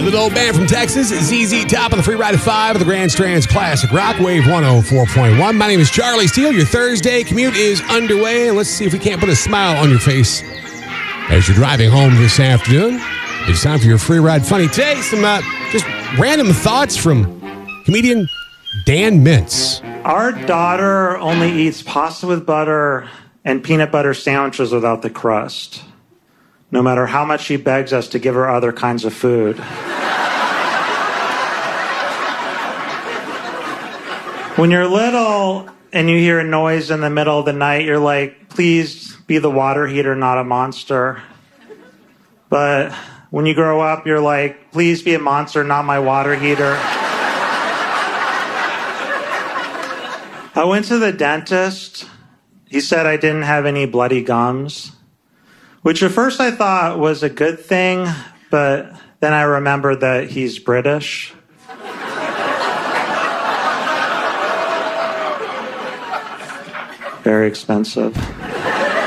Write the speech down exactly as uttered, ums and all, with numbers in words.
little old band from Texas, Z Z Top on the Free Ride at five of the Grand Strands Classic Rock Wave one oh four point one. My name is Charlie Steele. Your Thursday commute is underway, and let's see if we can't put a smile on your face as you're driving home this afternoon. It's time for your Free Ride Funny. Today, some uh, just random thoughts from comedian Dan Mintz. Our daughter only eats pasta with butter and peanut butter sandwiches without the crust, no matter how much she begs us to give her other kinds of food. When you're little and you hear a noise in the middle of the night, you're like, please be the water heater, not a monster. But when you grow up, you're like, please be a monster, not my water heater. I went to the dentist. He said I didn't have any bloody gums, which at first I thought was a good thing, but then I remembered that he's British. Very expensive.